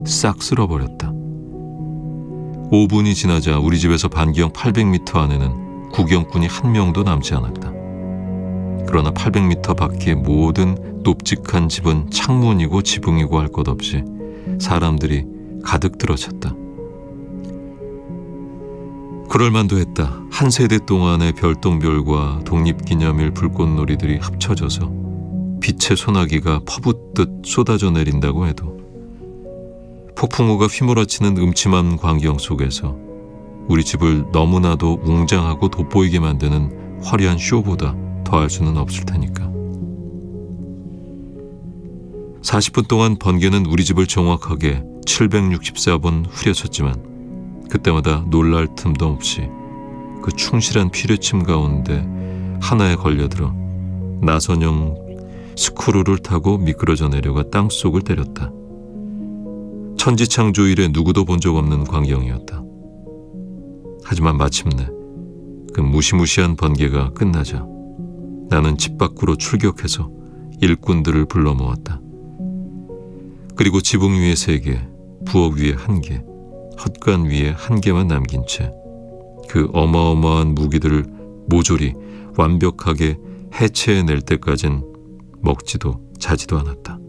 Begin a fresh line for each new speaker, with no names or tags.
싹 쓸어버렸다. 5분이 지나자 우리 집에서 반경 800m 안에는 구경꾼이 한 명도 남지 않았다. 그러나 800m 밖의 모든 높직한 집은 창문이고 지붕이고 할 것 없이 사람들이 가득 들어찼다. 그럴만도 했다. 한 세대 동안의 별똥별과 독립기념일 불꽃놀이들이 합쳐져서 빛의 소나기가 퍼붓듯 쏟아져 내린다고 해도 폭풍우가 휘몰아치는 음침한 광경 속에서 우리 집을 너무나도 웅장하고 돋보이게 만드는 화려한 쇼보다 더할 수는 없을 테니까. 40분 동안 번개는 우리 집을 정확하게 764번 후려쳤지만 그때마다 놀랄 틈도 없이 그 충실한 피뢰침 가운데 하나에 걸려들어 나선형 스크루를 타고 미끄러져 내려가 땅속을 때렸다. 천지창조 이래 누구도 본 적 없는 광경이었다. 하지만 마침내 그 무시무시한 번개가 끝나자 나는 집 밖으로 출격해서 일꾼들을 불러 모았다. 그리고 지붕 위에 3개, 부엌 위에 1개, 헛간 위에 1개만 남긴 채 그 어마어마한 무기들을 모조리 완벽하게 해체해낼 때까진 먹지도 자지도 않았다.